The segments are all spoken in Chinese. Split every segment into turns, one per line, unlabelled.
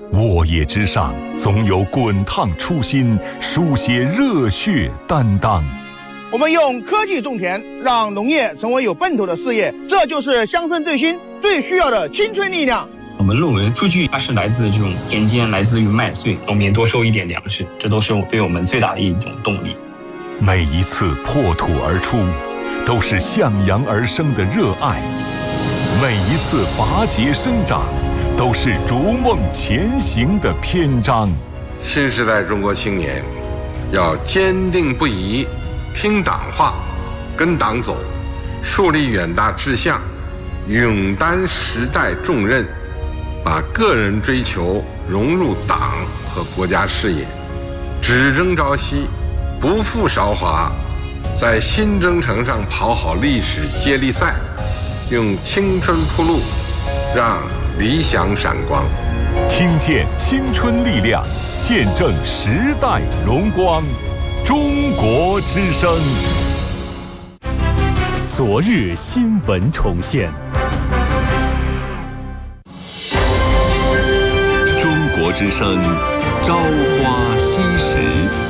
沃野之上，总有滚烫初心，书写热血担当。
我们用科技种田，让农业成为有奔头的事业，这就是乡村振兴最需要的青春力量。
我们论文数据它是来自这种田间，来自于麦穗，农民多收一点粮食，这都是对我们最大的一种动力。
每一次破土而出，都是向阳而生的热爱；每一次拔节生长，都是逐梦前行的篇章。
新时代中国青年要坚定不移听党话，跟党走，树立远大志向，勇担时代重任，把个人追求融入党和国家事业，只争朝夕，不负韶华，在新征程上跑好历史接力赛，用青春铺路，让理想闪光。
听见青春力量，见证时代荣光。中国之声，
昨日新闻重现。
中国之声，朝花夕拾。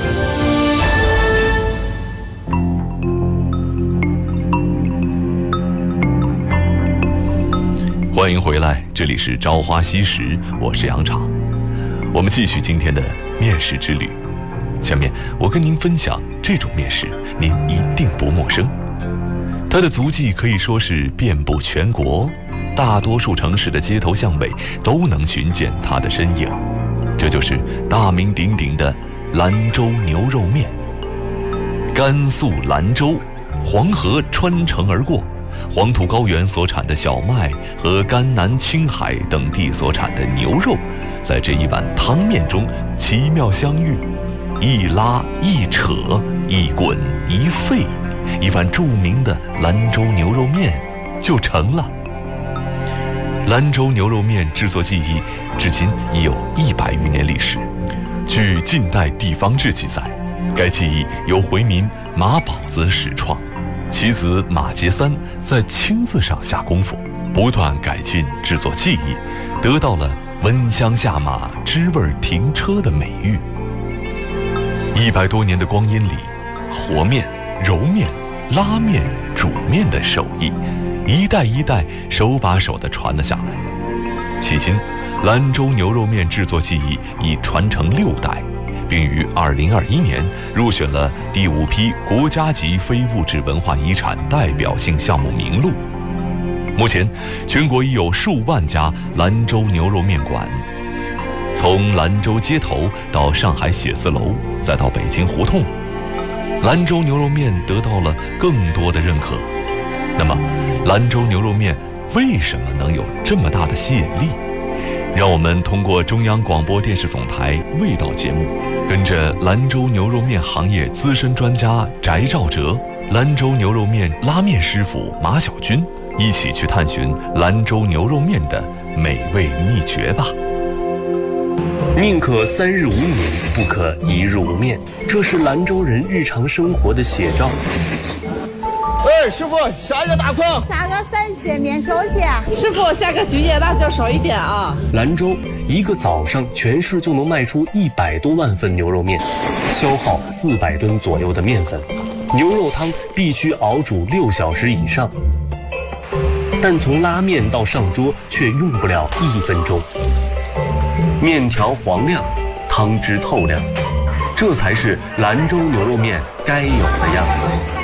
欢迎回来，这里是朝花夕拾，我是杨昶。我们继续今天的面试之旅。下面我跟您分享这种面食，您一定不陌生。它的足迹可以说是遍布全国，大多数城市的街头巷尾都能寻见它的身影。这就是大名鼎鼎的兰州牛肉面。甘肃兰州，黄河穿城而过，黄土高原所产的小麦和甘南、青海等地所产的牛肉，在这一碗汤面中奇妙相遇。一拉一扯，一滚一沸，一碗著名的兰州牛肉面就成了。兰州牛肉面制作技艺至今已有100余年历史。据近代地方志记载，该技艺由回民马宝子始创，其子马杰三在青字上下功夫，不断改进制作技艺，得到了闻香下马、知味停车的美誉。100多年的光阴里，和面、揉面、拉面、煮面的手艺，一代一代手把手地传了下来。迄今，兰州牛肉面制作技艺已传承6代，并于2021年入选了第5批国家级非物质文化遗产代表性项目名录。目前，全国已有数万家兰州牛肉面馆。从兰州街头到上海写字楼，再到北京胡同，兰州牛肉面得到了更多的认可。那么，兰州牛肉面为什么能有这么大的吸引力？让我们通过中央广播电视总台味道节目，跟着兰州牛肉面行业资深专家翟兆哲、兰州牛肉面拉面师傅马小军，一起去探寻兰州牛肉面的美味秘诀吧。
宁可3日无米，不可1日无面，这是兰州人日常生活的写照。
师傅，下一个大筐，
下个3切面手切。
师傅，下个菌叶辣椒少一点啊。
兰州一个早上，全市就能卖出100多万份牛肉面，消耗400吨左右的面粉，牛肉汤必须熬煮6小时以上，但从拉面到上桌却用不了1分钟。面条黄亮，汤汁透亮，这才是兰州牛肉面该有的样子。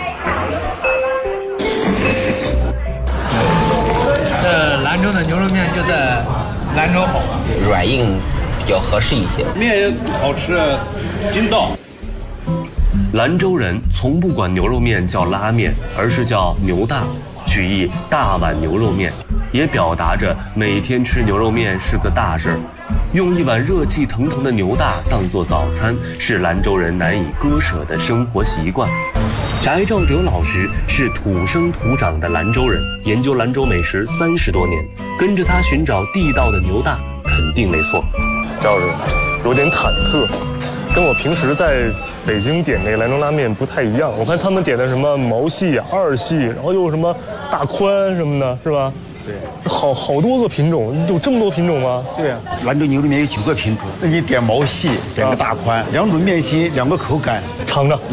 这兰州的牛肉面就在兰州好，
软硬比较合适一些，
面好吃，筋道。
兰州人从不管牛肉面叫拉面，而是叫牛大，取意大碗牛肉面，也表达着每天吃牛肉面是个大事儿。用一碗热气腾腾的牛大当作早餐，是兰州人难以割舍的生活习惯。翟兆哲老师是土生土长的兰州人，研究兰州美食30多年，跟着他寻找地道的牛大肯定没错。
赵师有点忐忑，跟我平时在北京点那个兰州拉面不太一样。我看他们点的什么毛细、2细，然后又什么大宽什么的，是吧？ 对，好多个品种，有这么多品种吗？
对啊，兰州牛肉面有9个品种，自己点毛细，点个大宽，2种面型，2个口感。
尝尝。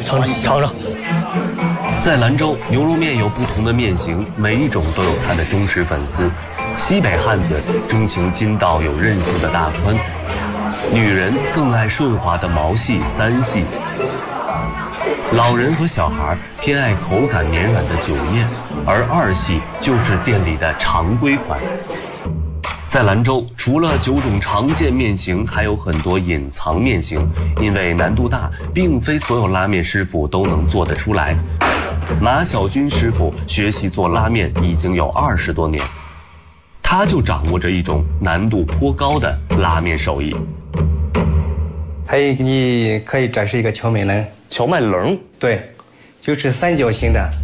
在兰州，牛肉面有不同的面型，每一种都有它的忠实粉丝。西北汉子钟情筋道有韧性的大宽，女人更爱顺滑的毛细3细，老人和小孩偏爱口感绵软的9叶，而2细就是店里的常规款。在兰州，除了9种常见面型，还有很多隐藏面型，因为难度大，并非所有拉面师傅都能做得出来。马小军师傅学习做拉面已经有20多年，他就掌握着一种难度颇高的拉面手艺。
还有给你可以展示一个荞麦棱。
荞麦棱，
对，就是3角形的。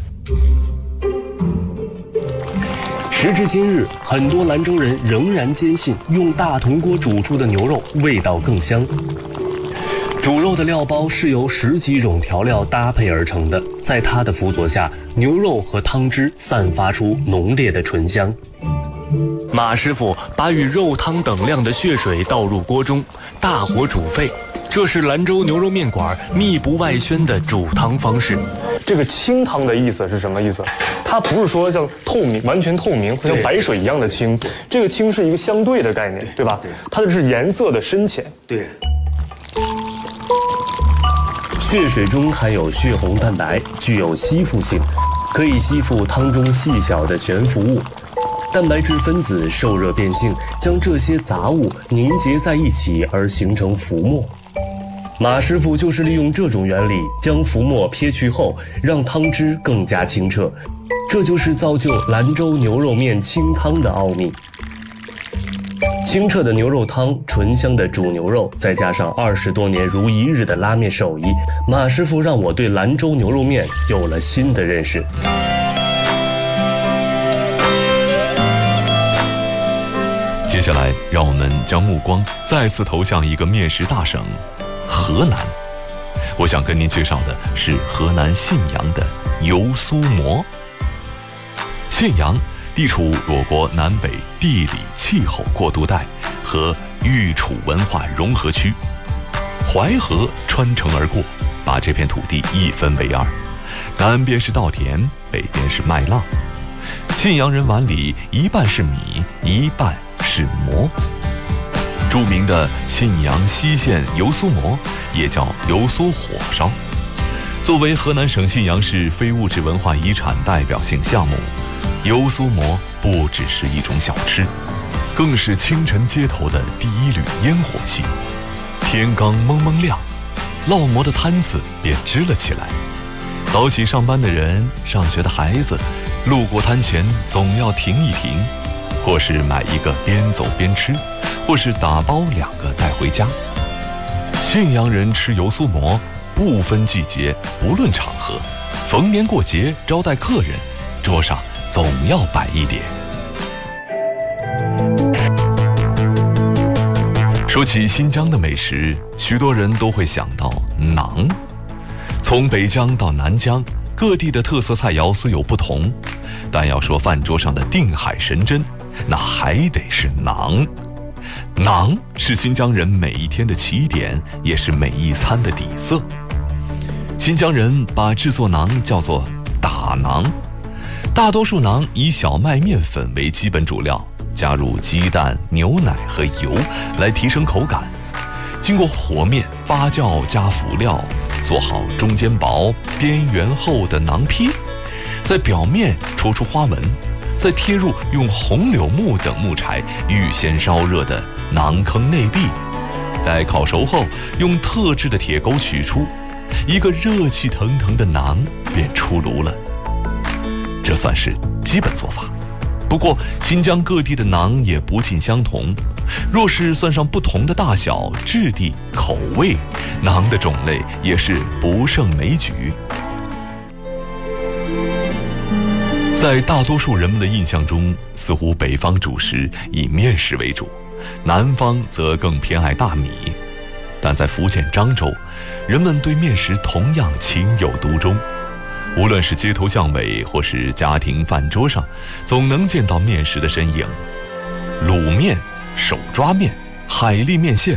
时至今日，很多兰州人仍然坚信用大铜锅煮出的牛肉味道更香。煮肉的料包是由10几种调料搭配而成的，在它的辅佐下，牛肉和汤汁散发出浓烈的醇香。马师傅把与肉汤等量的血水倒入锅中，大火煮沸，这是兰州牛肉面馆秘不外宣的煮汤方式。
这个清汤的意思是什么意思？它不是说像透明、完全透明，像白水一样的清。这个清是一个相对的概念，对吧？它的是颜色的深浅。
对。
血水中含有血红蛋白，具有吸附性，可以吸附汤中细小的悬浮物。蛋白质分子受热变性，将这些杂物凝结在一起而形成浮沫。马师傅就是利用这种原理，将浮沫撇去后，让汤汁更加清澈。这就是造就兰州牛肉面清汤的奥秘。清澈的牛肉汤，醇香的煮牛肉，再加上20多年如一日的拉面手艺，马师傅让我对兰州牛肉面有了新的认识。
接下来，让我们将目光再次投向一个面食大省——河南。我想跟您介绍的是河南信阳的油酥馍。信阳地处我国南北地理气候过渡带和豫楚文化融合区，淮河穿城而过，把这片土地一分为2，南边是稻田，北边是麦浪。信阳人碗里一半是米，一半是馍。著名的信阳西县油酥馍也叫油酥火烧，作为河南省信阳市非物质文化遗产代表性项目，油酥馍不只是一种小吃，更是清晨街头的第一缕烟火气。天刚蒙蒙亮，烙馍的摊子便支了起来。早起上班的人，上学的孩子，路过摊前总要停一停，或是买一个边走边吃，或是打包2个带回家。信阳人吃油酥馍不分季节，不论场合，逢年过节招待客人，桌上总要摆一点。说起新疆的美食，许多人都会想到馕。从北疆到南疆，各地的特色菜肴虽有不同，但要说饭桌上的定海神针，那还得是馕。馕是新疆人每一天的起点，也是每一餐的底色。新疆人把制作馕叫做打馕，大多数馕以小麦面粉为基本主料，加入鸡蛋、牛奶和油来提升口感，经过和面、发酵加辅料，做好中间薄、边缘厚的馕坯，在表面戳出花纹，再贴入用红柳木等木柴预先烧热的馕坑内壁，待烤熟后用特制的铁钩取出，一个热气腾腾的馕便出炉了。这算是基本做法。不过新疆各地的馕也不尽相同，若是算上不同的大小、质地、口味，馕的种类也是不胜枚举。在大多数人们的印象中，似乎北方主食以面食为主，南方则更偏爱大米。但在福建漳州，人们对面食同样情有独钟。 无论是街头巷尾，或是家庭饭桌上，总能见到面食的身影。卤面、手抓面、海蛎面线，